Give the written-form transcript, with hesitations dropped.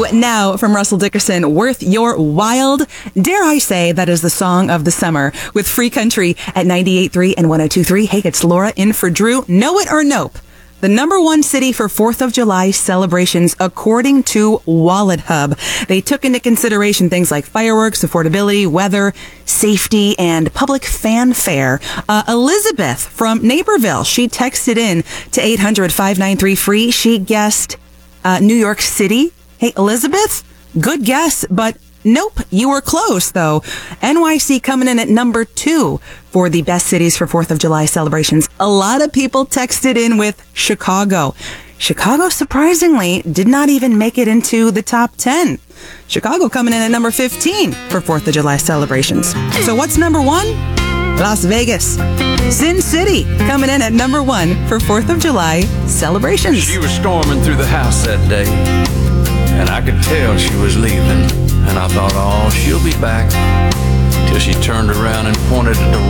now from Russell Dickerson, Worth Your Wild. Dare I say that is the song of the summer with Free Country at 98.3 and 102.3. Hey, it's Laura in for Drew. Know it or nope? The number one city for 4th of July celebrations, according to Wallet Hub. They took into consideration things like fireworks, affordability, weather, safety, and public fanfare. Elizabeth from Naperville, she texted in to 800-593-FREE. She guessed New York City. Hey, Elizabeth, good guess, but nope, you were close, though. NYC coming in at number 2 for the best cities for 4th of July celebrations. A lot of people texted in with Chicago. Chicago, surprisingly, did not even make it into the top 10. Chicago coming in at number 15 for 4th of July celebrations. So what's number 1? Las Vegas. Sin City coming in at number 1 for 4th of July celebrations. She was storming through the house that day, and I could tell she was leaving. And I thought, oh, she'll be back, till she turned around and pointed at the